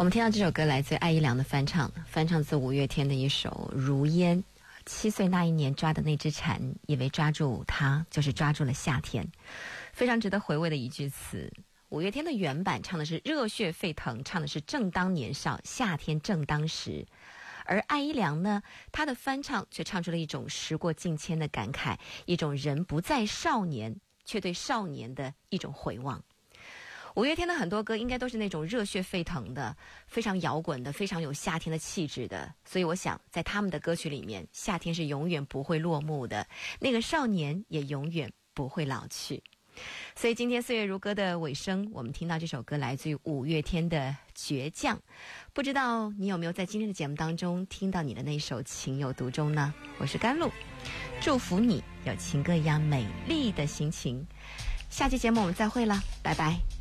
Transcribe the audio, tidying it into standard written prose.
我们听到这首歌来自艾怡良的翻唱自五月天的一首《如烟》。7岁那一年抓的那只蝉，以为抓住它就是抓住了夏天，非常值得回味的一句词。五月天的原版唱的是热血沸腾，唱的是正当年少，夏天正当时。而艾怡良呢，他的翻唱却唱出了一种时过境迁的感慨，一种人不再少年，却对少年的一种回望。五月天的很多歌应该都是那种热血沸腾的，非常摇滚的，非常有夏天的气质的，所以我想在他们的歌曲里面，夏天是永远不会落幕的，那个少年也永远不会老去。所以今天岁月如歌的尾声，我们听到这首歌来自于五月天的倔强。不知道你有没有在今天的节目当中听到你的那首情有独钟呢？我是甘露，祝福你有情歌一样美丽的心情。下期节目我们再会了，拜拜。